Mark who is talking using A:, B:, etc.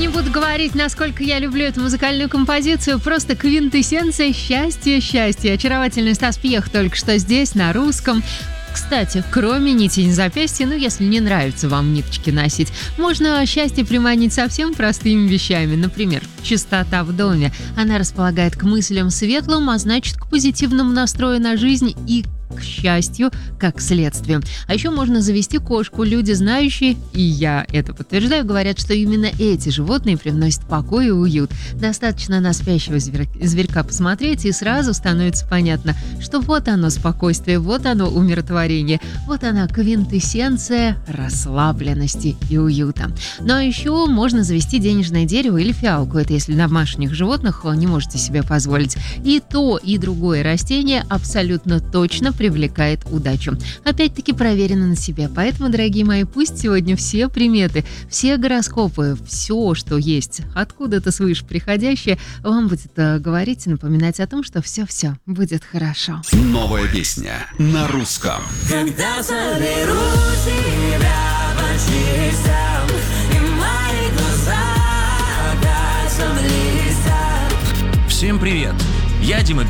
A: не буду говорить, насколько я люблю эту музыкальную композицию. Просто квинтэссенция счастья. Очаровательный Стас Пьех только что здесь, на русском. Кстати, кроме нити на запястье, если не нравится вам ниточки носить, можно счастье приманить совсем простыми вещами. Например, чистота в доме. Она располагает к мыслям светлым, а значит, к позитивному настрою на жизнь и к счастью, как следствие. А еще можно завести кошку. Люди, знающие, и я это подтверждаю, говорят, что именно эти животные привносят покой и уют. Достаточно на спящего зверька посмотреть, и сразу становится понятно, что вот оно спокойствие, вот оно умиротворение, вот она квинтэссенция расслабленности и уюта. Ну а еще можно завести денежное дерево или фиалку. Это если домашних животных не можете себе позволить. И то, и другое растение абсолютно точно привлекает удачу. Опять-таки проверено на себе. Поэтому, дорогие мои, пусть сегодня все приметы, все гороскопы, все, что есть, откуда-то свыше приходящее, вам будет говорить и напоминать о том, что все будет хорошо.
B: Новая песня на русском.
C: Когда заберу тебя по частям, и мои глаза опять заблестят.
D: Всем привет! Я Дима